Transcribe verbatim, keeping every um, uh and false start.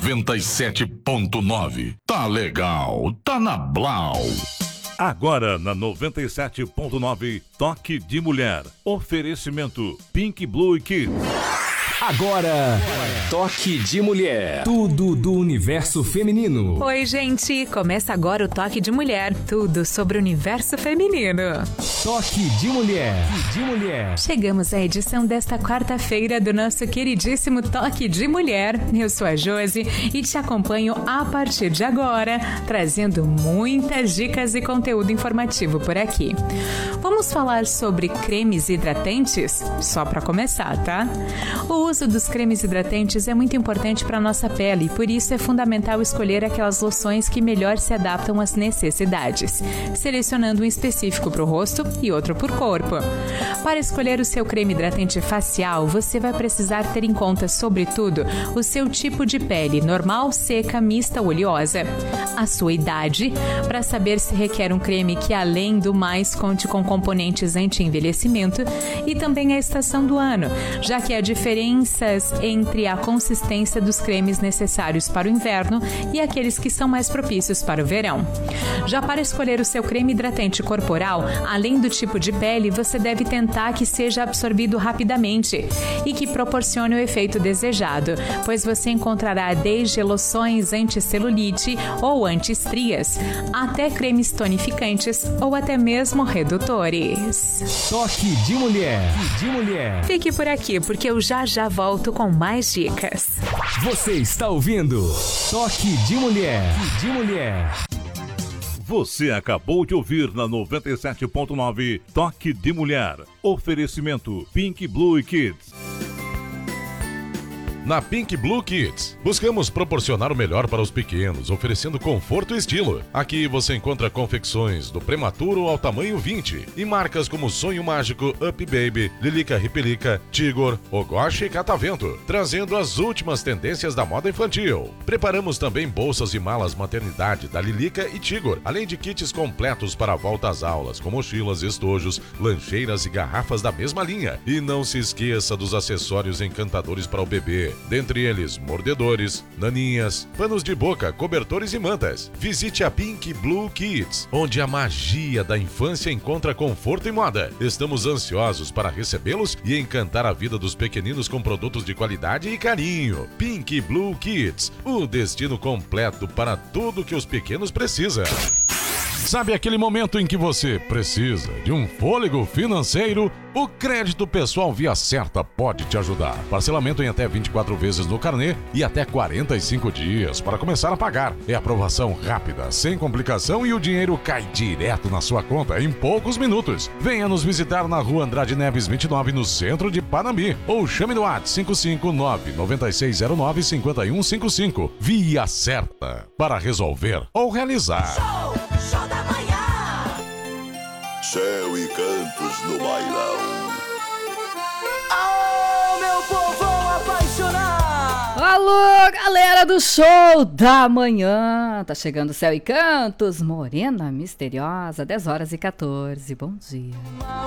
noventa e sete ponto nove. Tá legal, tá na Blau. Agora na noventa e sete ponto nove, Toque de Mulher. Oferecimento Pink Blue Kids. Agora, Toque de Mulher. Tudo do universo feminino. Oi, gente. Começa agora o Toque de Mulher. Tudo sobre o universo feminino. Toque de Mulher. De Mulher. Chegamos à edição desta quarta-feira do nosso queridíssimo Toque de Mulher. Eu sou a Josi e te acompanho a partir de agora, trazendo muitas dicas e conteúdo informativo por aqui. Vamos falar sobre cremes hidratantes? Só para começar, tá? O uso dos cremes hidratantes é muito importante para a nossa pele e por isso é fundamental escolher aquelas loções que melhor se adaptam às necessidades, selecionando um específico para o rosto e outro por corpo. Para escolher o seu creme hidratante facial, você vai precisar ter em conta, sobretudo, o seu tipo de pele, normal, seca, mista ou oleosa, a sua idade, para saber se requer um creme que, além do mais, conte com componentes anti-envelhecimento, e também a estação do ano, já que a diferenças entre a consistência dos cremes necessários para o inverno e aqueles que são mais propícios para o verão. Já para escolher o seu creme hidratante corporal, além do tipo de pele, você deve tentar que seja absorvido rapidamente e que proporcione o efeito desejado, pois você encontrará desde loções anti-celulite ou anti-estrias, até cremes tonificantes ou até mesmo redutores. Toque de Mulher. De Mulher. Fique por aqui, porque eu já já volto com mais dicas. Você está ouvindo Toque de Mulher. De Mulher. Você acabou de ouvir na noventa e sete ponto nove Toque de Mulher. Oferecimento Pink Blue Kids. Na Pink Blue Kids, buscamos proporcionar o melhor para os pequenos, oferecendo conforto e estilo. Aqui você encontra confecções do prematuro ao tamanho vinte e marcas como Sonho Mágico, Up Baby, Lilica Ripelica, Tigor, Ogoshi e Catavento, trazendo as últimas tendências da moda infantil. Preparamos também bolsas e malas maternidade da Lilica e Tigor, além de kits completos para a volta às aulas, com mochilas, estojos, lancheiras e garrafas da mesma linha. E não se esqueça dos acessórios encantadores para o bebê. Dentre eles, mordedores, naninhas, panos de boca, cobertores e mantas. Visite a Pink Blue Kids, onde a magia da infância encontra conforto e moda. Estamos ansiosos para recebê-los e encantar a vida dos pequeninos com produtos de qualidade e carinho. Pink Blue Kids, o destino completo para tudo que os pequenos precisam. Sabe aquele momento em que você precisa de um fôlego financeiro? O crédito pessoal Via Certa pode te ajudar. Parcelamento em até vinte e quatro vezes no carnê e até quarenta e cinco dias para começar a pagar. É aprovação rápida, sem complicação e o dinheiro cai direto na sua conta em poucos minutos. Venha nos visitar na Rua Andrade Neves vinte e nove, no centro de Panambi, ou chame no WhatsApp cinco cinco nove, nove seis zero nove, cinco um cinco cinco. Via Certa, para resolver ou realizar. Show, show da manhã. Céu e cantos no bailão. Oh, meu povão apaixonado. Alô, galera do Show da Manhã. Tá chegando Céu e Cantos, Morena Misteriosa, dez horas e quatorze. Bom dia. Uma